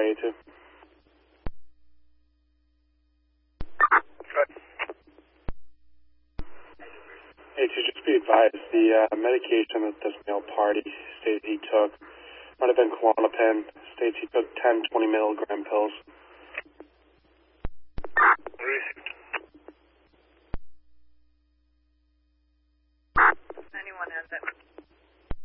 A2. A2, just be advised, the medication that this male party stated he took might have been Klonopin. States he took 10 20 milligram pills.